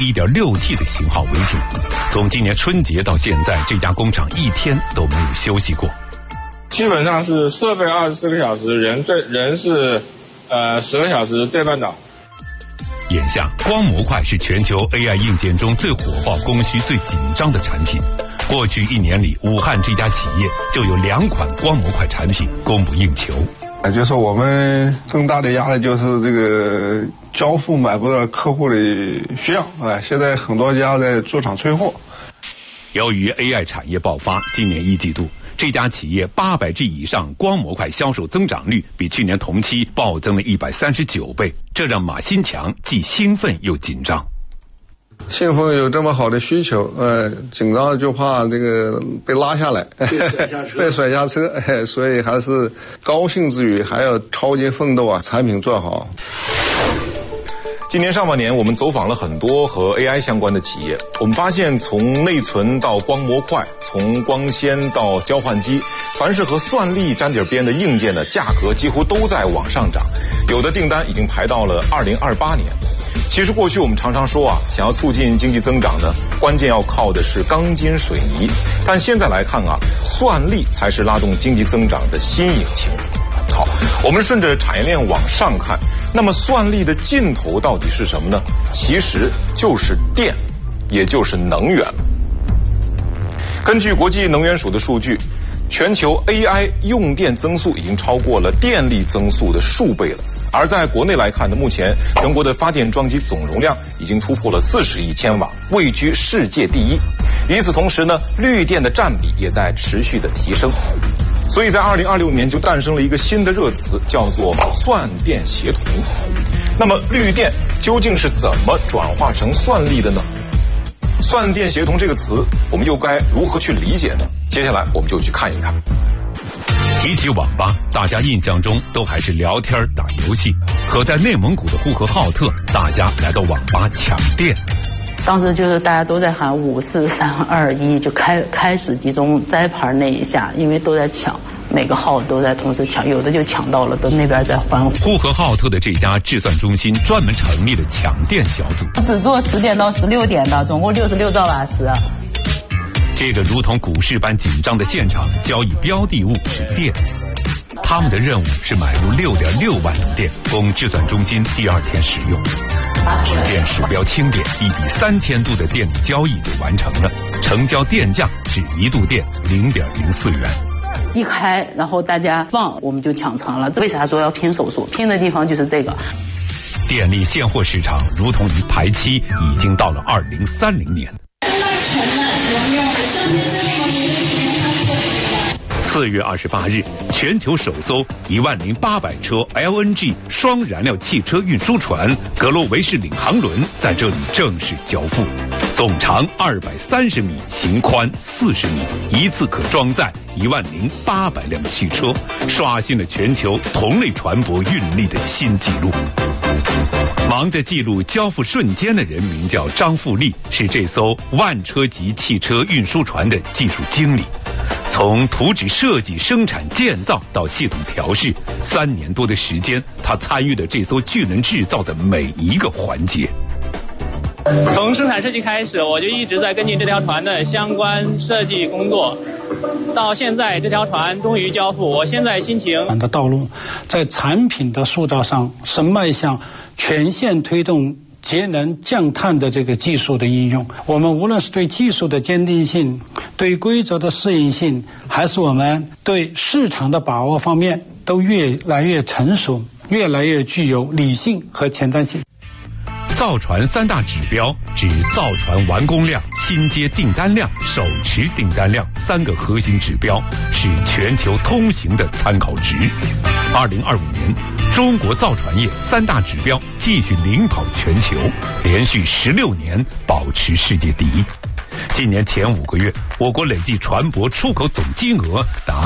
1.6T 的型号为主。从今年春节到现在，这家工厂一天都没有休息过。 基本上是设备24个小时，人是10个小时对半岛。 眼下，光模块是全球 AI 硬件中最火爆、供需最紧张的产品。过去1年里，武汉这家企业就有2款光模块产品供不应求。 就是我们更大的压力就是这个交付满不到客户的需要现在很多家在驻厂催货。 由于 AI 产业爆发，今年1季度这家企业800G 以上光模块销售增长率比去年同期暴增了139倍，这让马新强既兴奋又紧张。 兴奋有这么好的需求，紧张就怕这个被拉下来，被甩下车，所以还是高兴之余还要超级奋斗产品做好。 今年上半年，我们走访了很多和 AI 相关的企业，我们发现从内存到光模块，从光纤到交换机，凡是和算力沾点边的硬件的价格几乎都在往上涨，有的订单已经排到了2028年。其实过去我们常常说想要促进经济增长呢，关键要靠的是钢筋水泥，但现在来看算力才是拉动经济增长的新引擎。好，我们顺着产业链往上看，那么算力的尽头到底是什么呢？其实就是电，也就是能源。根据国际能源署的数据，全球 AI 用电增速已经超过了电力增速的数倍了。而在国内来看呢，目前全国的发电装机总容量已经突破了40亿千瓦，位居世界第一。与此同时呢，绿电的占比也在持续的提升。所以在2026年就诞生了一个新的热词，叫做算电协同。那么绿电究竟是怎么转化成算力的呢？算电协同这个词，我们又该如何去理解呢？接下来我们就去看一看。 提起网吧，大家印象中都还是聊天打游戏。可在内蒙古的呼和浩特，大家来到网吧抢电。 当时就是大家都在喊5、4、3、2、1，就开始集中摘牌那一下，因为都在抢，每个号都在同时抢，有的就抢到了，都那边在欢呼。 呼和浩特的这家制算中心专门成立了抢电小组， 只做10点到16点的，总共66兆瓦时。 这个如同股市般紧张的现场，交易标的物是电。他们的任务是买入6.6万度电，供制算中心第2天使用。电鼠标轻点，1比3000度的电力交易就完成了，成交电价是1度电0.04元。 一开，然后大家放，我们就抢成了。为啥说要拼手速？拼的地方就是这个。 电力现货市场如同一排期，已经到了2030年。4月28日，全球首艘10800车 LNG 双燃料汽车运输船格罗维士领航轮在这里正式交付，总长230米，行宽40米，一次可装载10800辆汽车，刷新了全球同类船舶运力的新纪录。忙着记录交付瞬间的人名叫张富利，是这艘万车级汽车运输船的技术经理。从图纸设计、生产、建造到系统调试，3年多的时间，他参与了这艘巨轮制造的每一个环节。 从生产设计开始，我就一直在跟进这条船的相关设计工作，到现在这条船终于交付，我现在心情的道路，在产品的塑造上是迈向全线推动节能降碳的这个技术的应用。我们无论是对技术的坚定性，对规则的适应性，还是我们对市场的把握方面，都越来越成熟，越来越具有理性和前瞻性。 造船3大指标指造船完工量、新接订单量、手持订单量3个核心指标，是全球通行的参考值。2025年，中国造船业3大指标继续领跑全球，连续16年保持世界第一。今年前5个月，我国累计船舶出口总金额达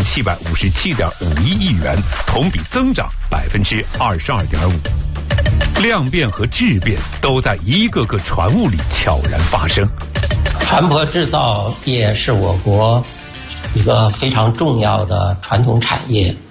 1757.51亿元，同比增长22.5%。量变和质变都在一个个船坞里悄然发生。 船舶制造业是我国一个非常重要的传统产业。